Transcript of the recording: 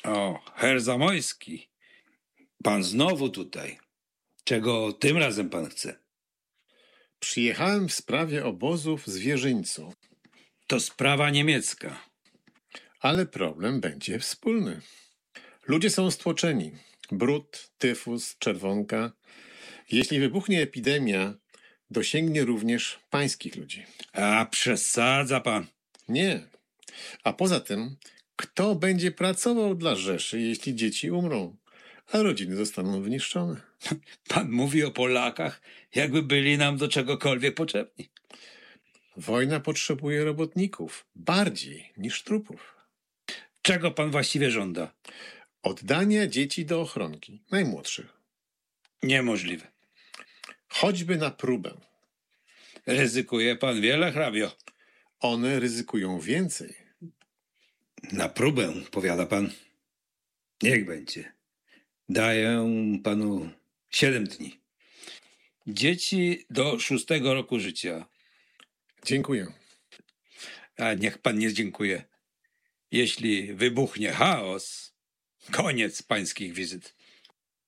O, herr Zamojski. Pan znowu tutaj. Czego tym razem pan chce? Przyjechałem w sprawie obozu w Zwierzyńcu, To sprawa niemiecka. ale problem będzie wspólny. Ludzie są stłoczeni. Brud, tyfus, czerwonka. Jeśli wybuchnie epidemia, dosięgnie również pańskich ludzi. A przesadza pan. Nie. A poza tym, kto będzie pracował dla Rzeszy, jeśli dzieci umrą, a rodziny zostaną wyniszczone? Pan mówi o Polakach, jakby byli nam do czegokolwiek potrzebni. Wojna potrzebuje robotników bardziej niż trupów. Czego pan właściwie żąda? Oddania dzieci do ochronki, najmłodszych. Niemożliwe. Choćby na próbę. Ryzykuje pan wiele, hrabio. One ryzykują więcej. Na próbę, powiada pan. Niech będzie. Daję panu 7 dni. Dzieci do 6 roku życia. Dziękuję. A niech pan nie dziękuję. Jeśli wybuchnie chaos, koniec pańskich wizyt.